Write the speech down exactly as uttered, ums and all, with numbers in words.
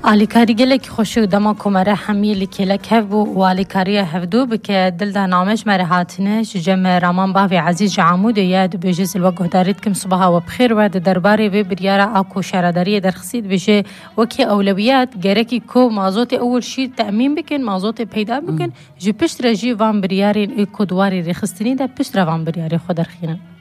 آلیکاری گلک خوشو دما کمره همیلی کلک هفو و آلیکاریه هفدو بکه دل ده نامش مرهاتنه جم رامان باوی عزیز جعمود یاد بجز الوقت دارید کم صبح و بخیر و درباره و بریاره آکو شهرداری درخسید بشه وکی اولویات گرکی کو مازوت اول شی تأمین بکن مازوت پیدا بکن جو پشت رجی وان بریارین ای کدواری رخستنی ده پشت روان بریاری خود درخینه.